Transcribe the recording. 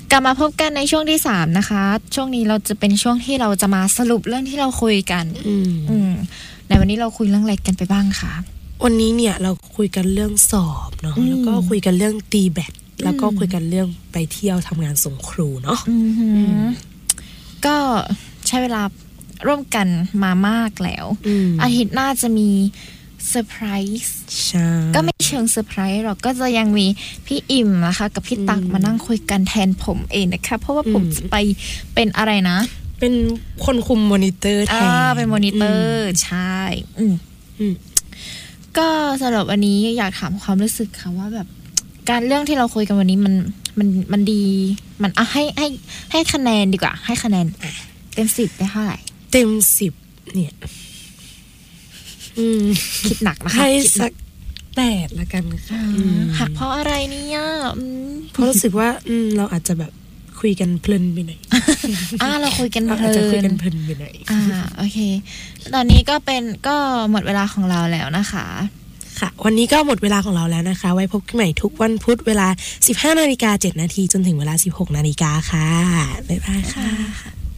กลับมาพบกันในช่วงที่3นะคะช่วงนี้เราจะเป็นช่วงที่เราจะมาสรุปเรื่องที่เราคุยกันในวันนี้เราคุยเรื่องอะไรกันไปบ้างคะวันนี้เนี่ยเราคุยกันเรื่องสอบเนาะแล้วก็คุยกันเรื่องตีแบดแล้วก็คุยกันเรื่องไปเที่ยวทำงานส่งครูเนาะก็ใช้เวลาร่วมกันมามากแล้วอาทิตย์หน้าจะมีเซอร์ไพรส์ก็ไม่เชิงเซอร์ไพรส์หรอกก็จะยังมีพี่อิ่มนะคะกับพี่ตักมานั่งคุยกันแทนผมเองนะคะเพราะว่าผมจะไปเป็นอะไรนะเป็นคนคุมมอนิเตอร์แทนเป็นมอนิเตอร์ใช่ก็สำหรับวันนี้อยากถามความรู้สึกค่ะว่าแบบการเรื่องที่เราคุยกันวันนี้มันดีมันให้คะแนนดีกว่าให้คะแนนเต็ม10ได้เท่าไหร่เต็ม10เนี่ยคิดหนักนะคะให้สัก8ละกันค่ะหักเพราะอะไรเนี่ยเพราะรู้สึกว่าเราอาจจะแบบคุยกันเพลินไปหน่อยเราคุยกันเพลินอาจจะคุยกันเพลินไปหน่อยโอเคตอนนี้ก็หมดเวลาของเราแล้วนะคะค่ะวันนี้ก็หมดเวลาของเราแล้วนะคะไว้พบกันใหม่ทุกวันพุธเวลา 15:07 น.จนถึงเวลา 16:00 น.ค่ะบ๊ายบายค่ะ